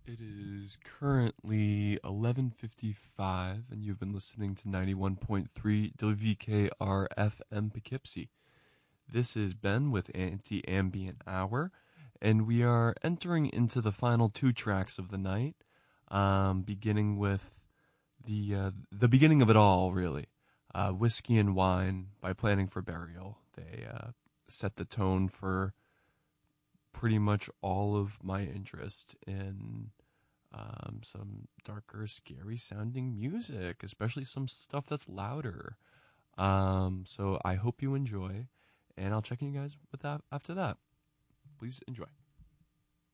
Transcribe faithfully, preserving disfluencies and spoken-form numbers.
It is currently eleven fifty-five, and you've been listening to ninety-one point three W K R F M Poughkeepsie. This is Ben with Anti-Ambient Hour, and we are entering into the final two tracks of the night, um, beginning with the uh, the beginning of it all, really. Uh, Whiskey and Wine by Planning for Burial. They uh, set the tone for pretty much all of my interest in um, some darker, scary sounding music, especially some stuff that's louder. Um, so I hope you enjoy, and I'll check in you guys with that after that. Please enjoy.